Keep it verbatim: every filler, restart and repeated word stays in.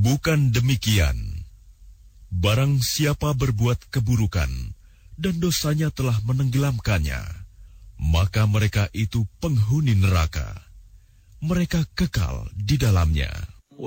Bukan demikian. Barang siapa berbuat keburukan dan dosanya telah menenggelamkannya, maka mereka itu penghuni neraka. Mereka kekal di dalamnya.